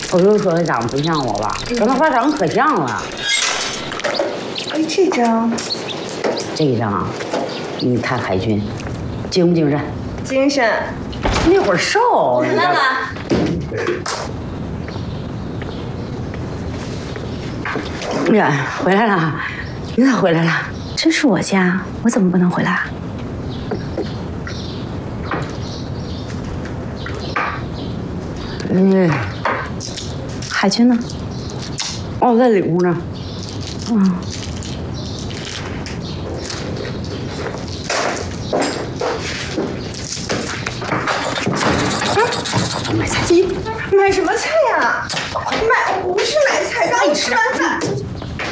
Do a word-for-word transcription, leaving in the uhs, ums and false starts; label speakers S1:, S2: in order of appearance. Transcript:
S1: 我就说他长得不像我吧，跟他爸长得可像了。
S2: 哎，这张，
S1: 这一张啊，你看海军精不精神？
S2: 精神。
S1: 那会儿瘦。
S2: 妈妈。
S1: 呀，回来了，你咋回来了？
S3: 这是我家，我怎么不能回来？
S1: 嗯，
S3: 海军呢？
S1: 哦，在里屋呢。
S3: 嗯。